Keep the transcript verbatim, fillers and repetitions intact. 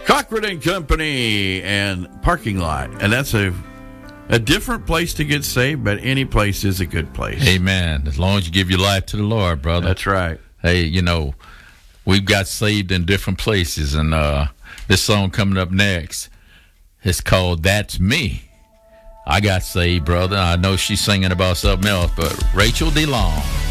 Cochran and Company and Parking Lot. And that's a a different place to get saved, but any place is a good place. Amen. As long as you give your life to the Lord, brother. That's right. Hey, you know, we've got saved in different places, and uh, this song coming up next is called That's Me. I got saved, brother. I know she's singing about something else, but Rachel DeLong.